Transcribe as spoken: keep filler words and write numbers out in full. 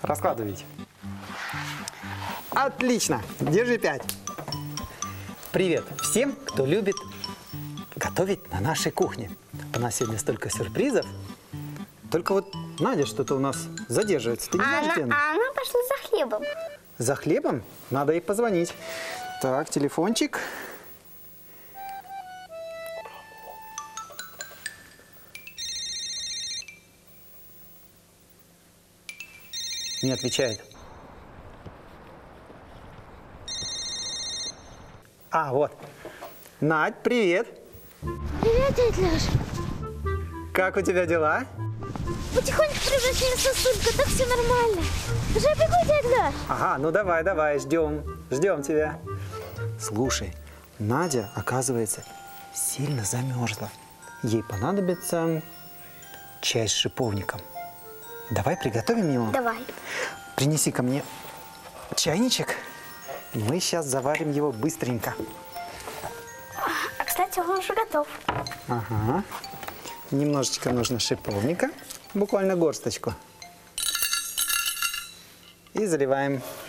Раскладывайте. Отлично. Держи пять. Привет всем, кто любит готовить на нашей кухне. У нас сегодня столько сюрпризов. Только вот Надя что-то у нас задерживается. Ты не А знаешь, она, где она? а она пошла за хлебом. За хлебом? Надо ей позвонить. Так, телефончик. Не отвечает. А, вот. Надь, привет. Привет, дядя Леш. Как у тебя дела? Потихоньку превращаем сосульку, так все нормально. Уже бегу, дядя Леш. Ага, ну давай, давай, ждем. Ждем тебя. Слушай, Надя, оказывается, сильно замерзла. Ей понадобится чай с шиповником. Давай приготовим его. Давай. Принеси ко мне чайничек. Мы сейчас заварим его быстренько. А, кстати, он уже готов. Ага. Немножечко нужно шиповника. Буквально горсточку. И заливаем.